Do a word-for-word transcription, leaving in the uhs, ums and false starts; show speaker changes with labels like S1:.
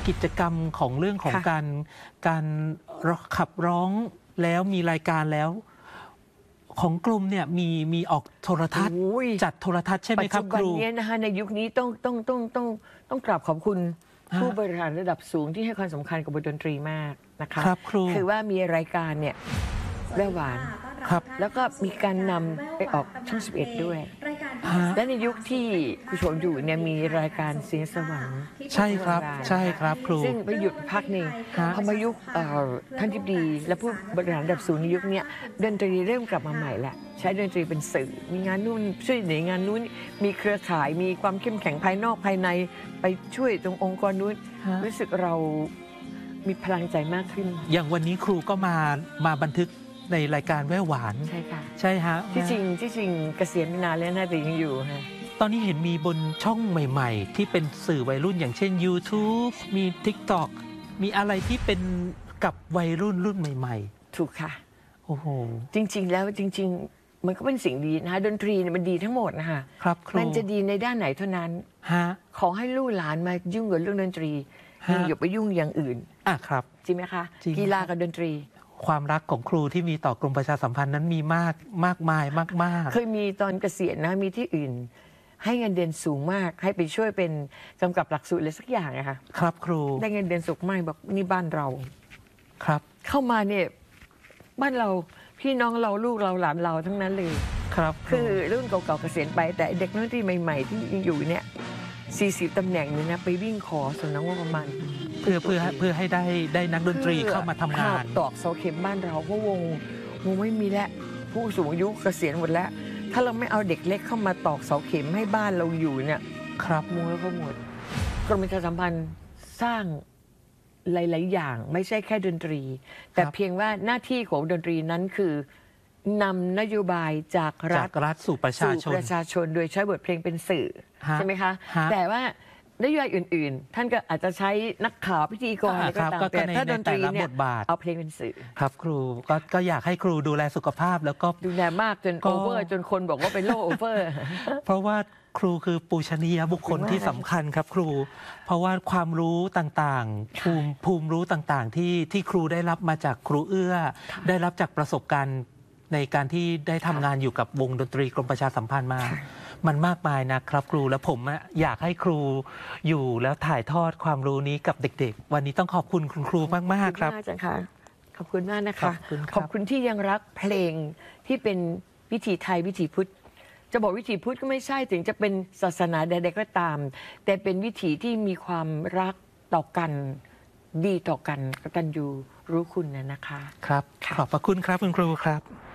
S1: กิจกรรมของเรื่องของการการขับร้องแล้วมีรายการแล้วของกลุ่มเนี่ยมีมีออกโทรทัศน์จัดโทรทัศน์ใช่ไหมครับครูปัจจุบันนี้นะคะในยุคนี้ต้องต้องต้องต้องต้องกราบขอบคุณผู้บริหารระดับสูงที่ให้ความสำคัญกับบทดนตรีมากนะคะครับครูคือว่ามีรายการเนี่ยแว่วหวานครับแล้วก็มีการนำไปออกช่องสิบเอ็ดด้วยและในยุคที่คุณชมอยู่เนี่ยมีรายการเสียงสวรรค์ใช่ครับใช่ครับครูซึ่งไปหยุดพักหนึ่งพอมายุคท่านทิบดีและผู้บริหารระดับสูงในยุคนี้ดนตรีเริ่มกลับมาใหม่แหละใช้ดนตรีเป็นสื่อมีงานนู่นช่วยในงานนู้นมีเครือข่ายมีความเข้มแข็งภายนอกภายในไปช่วยตรงองค์กรนู้นรู้สึกเรามีพลังใจมากขึ้นอย่างวันนี้ครูก็มามาบันทึกในรายการแว่วหวานใช่ค่ะใช่ฮะที่จริงที่จริงเกษียณไปนานแล้วนะแต่ยังอยู่ฮะตอนนี้เห็นมีบนช่องใหม่ๆที่เป็นสื่อวัยรุ่นอย่างเช่น YouTube มี TikTok มีอะไรที่เป็นกับวัยรุ่นรุ่นใหม่ๆถูกค่ะโอ้โหจริงๆแล้วจริงๆมันก็เป็นสิ่งดีนะคะดนตรีเนี่ยมันดีทั้งหมดนะคะครับมันจะดีในด้านไหนเท่านั้นฮะขอให้ลูกหลานมายุ่งกับเรื่องดนตรีอย่าไปยุ่งอย่างอื่นอ่ะครับจริงไหมคะกีฬากับดนตรีความรักของครูที่มีต่อกรมประชาสัมพันธ์นั้นมีมากมากมายมากๆเคยมีตอนเกษียณนะมีที่อื่นให้เงินเดือนสูงมากให้ไปช่วยเป็นกำกับหลักสูตรอะไรสักอย่างนะคะครับครูได้เงินเดือนสูงมากบอกนี่บ้านเราครับเข้ามาเนี่ยบ้านเราพี่น้องเราลูกเราหลานเราทั้งนั้นเลยครับคือรุ่นเก่าๆเกษียณไปแต่เด็กน้อยที่ใหม่ๆที่ยังอยู่เนี่ยสี่สิบตำแหน่งเนี่ยนะไปวิ่งขอส่วนน้องว่าประมาณเพื่อเพื่อเพื่อให้ได้ได้นักดนตรีเข้ามาทำงานตอกเสาเข็มบ้านเราเพราะวงวงไม่มีแล้วผู้สูงอายุเกษียณหมดแล้วถ้าเราไม่เอาเด็กเล็กเข้ามาตอกเสาเข็มให้บ้านเราอยู่เนี่ยครับวงแล้วก็หมดกรมประชาสัมพันธ์สร้างหลายๆอย่างไม่ใช่แค่ดนตรีแต่เพียงว่าหน้าที่ของดนตรีนั้นคือนำนโยบายจากรัฐรัฐสู่ประชาชนประชาชนโดยใช้บทเพลงเป็นสื่อใช่ไหมคะแต่ว่านโยบายอื่นๆท่านก็อาจจะใช้นักข่าวพิธีกรอะไรก็ตามแต่ถ้าดนตรีเนี่ยเอาเพลงเป็นสื่อครับครูก็ก็อยากให้ครูดูแลสุขภาพแล้วก็ดูแลมากจนโอเวอร์จนคนบอกว่าเป็นโรคโอเวอร์เพราะว่าครูคือปูชนียบุคคลที่สำคัญครับครูเพราะว่าความรู้ต่างๆภูมิภูมิรู้ต่างๆที่ที่ครูได้รับมาจากครูเอื้อได้รับจากประสบการณ์ในการที่ได้ทำงานอยู่กับวงดนตรีกรมประชาสัมพันธ์มามันมากมายนะครับครูและผมอยากให้ครูอยู่แล้วถ่ายทอดความรู้นี้กับเด็กๆวันนี้ต้องขอบคุณคุณครูมากๆครับขอบคุณมากจังค่ะขอบคุณมากนะคะขอบคุณที่ยังรักเพลงที่เป็นวิถีไทยวิถีพุทธจะบอกวิถีพุทธก็ไม่ใช่ถึงจะเป็นศาสนาใดๆก็ตามแต่เป็นวิถีที่มีความรักต่อกันดีต่อกันกตัญญูรู้คุณนะคะครับขอบพระคุณครับคุณครูครับ